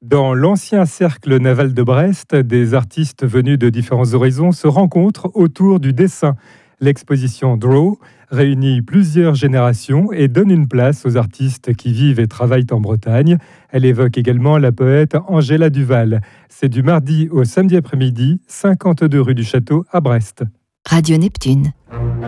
Dans l'ancien cercle naval de Brest, des artistes venus de différents horizons se rencontrent autour du dessin. L'exposition Draw réunit plusieurs générations et donne une place aux artistes qui vivent et travaillent en Bretagne. Elle évoque également la poète Angela Duval. C'est du mardi au samedi après-midi, 52 rue du Château à Brest. Radio Neptune.